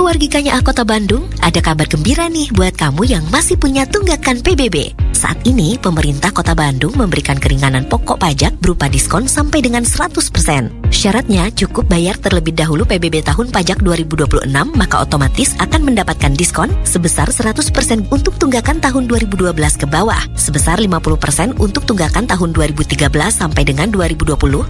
Wargikanya Kota Bandung, ada kabar gembira nih buat kamu yang masih punya tunggakan PBB. Saat ini, pemerintah Kota Bandung memberikan keringanan pokok pajak berupa diskon sampai dengan 100%. Syaratnya cukup bayar terlebih dahulu PBB tahun pajak 2026, maka otomatis akan mendapatkan diskon sebesar 100% untuk tunggakan tahun 2012 ke bawah, sebesar 50% untuk tunggakan tahun 2013 sampai dengan 2020,